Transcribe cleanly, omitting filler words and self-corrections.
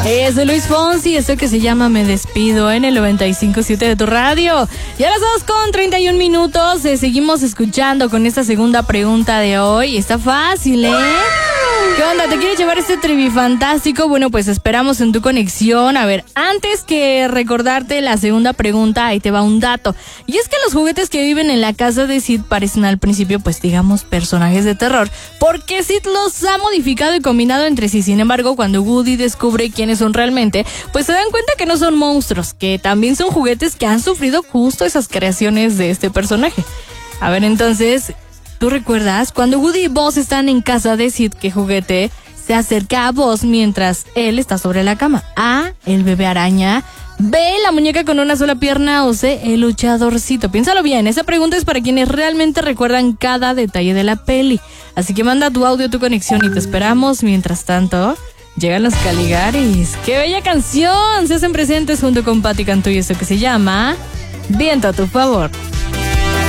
Es de Luis Fonsi, esto que se llama Me Despido en el 95.7 de tu radio. Y a las 2:31 minutos seguimos escuchando con esta segunda pregunta de hoy. Está fácil, ¿eh? ¿Qué onda? ¿Te quieres llevar este trivifantástico? Bueno, pues esperamos en tu conexión. A ver, antes que recordarte la segunda pregunta, ahí te va un dato. Y es que los juguetes que viven en la casa de Sid parecen al principio, pues digamos, personajes de terror, porque Sid los ha modificado y combinado entre sí. Sin embargo, cuando Woody descubre quiénes son realmente, pues se dan cuenta que no son monstruos, que también son juguetes que han sufrido justo esas creaciones de este personaje. A ver, entonces, ¿tú recuerdas cuando Woody y Buzz están en casa de Sid, qué juguete se acerca a Buzz mientras él está sobre la cama? A, el bebé araña. B, la muñeca con una sola pierna. O C, el luchadorcito. Piénsalo bien, esa pregunta es para quienes realmente recuerdan cada detalle de la peli. Así que manda tu audio, tu conexión y te esperamos. Mientras tanto, llegan los Caligaris. ¡Qué bella canción! Se hacen presentes junto con Patti Cantú y eso que se llama Viento a tu favor.